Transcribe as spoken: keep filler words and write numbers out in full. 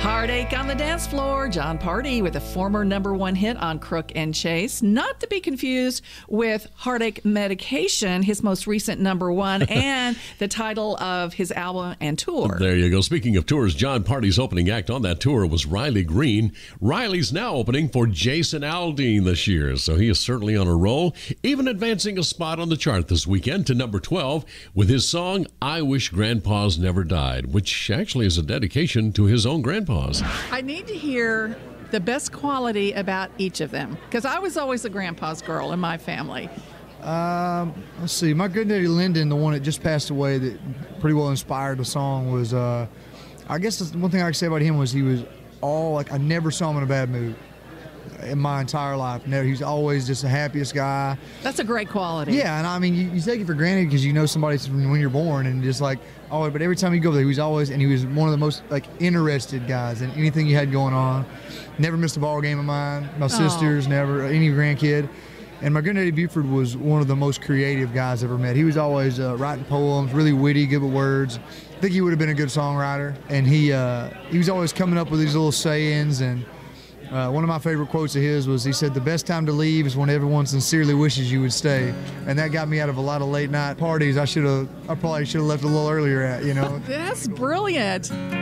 Heartache on the Dance Floor. Jon Pardi with a former number one hit on Crook and Chase. Not to be confused with Heartache Medication, his most recent number one, and the title of his album and tour. There you go. Speaking of tours, Jon Pardi's opening act on that tour was Riley Green. Riley's now opening for Jason Aldean this year, so he is certainly on a roll, even advancing a spot on the chart this weekend to number twelve with his song, I Wish Grandpa's Never Died, which actually is a dedication to his own grandpa. I need to hear the best quality about each of them, because I was always a grandpa's girl in my family. Um, let's see. My granddaddy Lyndon, the one that just passed away, that pretty well inspired the song, was, uh, I guess the one thing I could say about him was he was all, like, I never saw him in a bad mood in my entire life. Never, he's always just the happiest guy. That's a great quality. Yeah, and I mean, you, you take it for granted because you know somebody from when you're born, and just like, oh, but every time you go there, he was always, and he was one of the most, like, interested guys in anything you had going on. Never missed a ball game of mine. My sisters, never, any grandkid. And my granddaddy Buford was one of the most creative guys I ever met. He was always uh, writing poems, really witty, good with words. I think he would have been a good songwriter. And he uh, he was always coming up with these little sayings. And uh, one of my favorite quotes of his was, he said, "The best time to leave is when everyone sincerely wishes you would stay." And that got me out of a lot of late night parties I should have, I probably should have left a little earlier at, you know. That's brilliant.